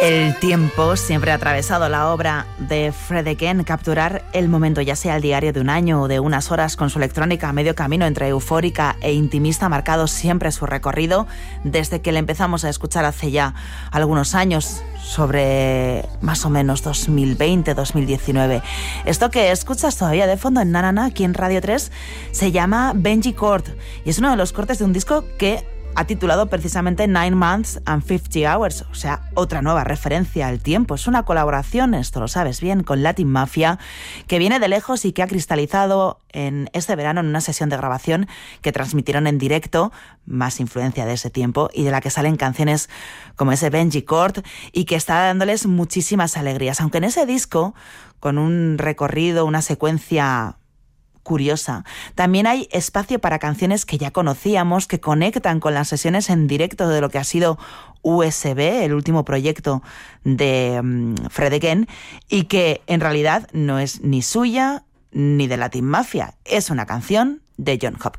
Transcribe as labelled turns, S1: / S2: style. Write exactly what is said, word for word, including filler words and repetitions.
S1: El tiempo siempre ha atravesado la obra de Fred Again. Capturar el momento, ya sea el diario de un año o de unas horas, con su electrónica a medio camino entre eufórica e intimista, ha marcado siempre su recorrido desde que le empezamos a escuchar hace ya algunos años, sobre más o menos dos mil veinte, dos mil diecinueve. Esto que escuchas todavía de fondo en Na Na Na, aquí en Radio tres, se llama Benji Court y es uno de los cortes de un disco que ha titulado precisamente Nine Months and Fifty Hours, o sea, otra nueva referencia al tiempo. Es una colaboración, esto lo sabes bien, con Latin Mafia, que viene de lejos y que ha cristalizado en este verano en una sesión de grabación que transmitieron en directo, más influencia de ese tiempo, y de la que salen canciones como ese Benji Court, y que está dándoles muchísimas alegrías. Aunque en ese disco, con un recorrido, una secuencia curiosa, también hay espacio para canciones que ya conocíamos, que conectan con las sesiones en directo de lo que ha sido U S B, el último proyecto de um, Fred Again, y que en realidad no es ni suya ni de Latin Mafia, es una canción de Jon Hopkins.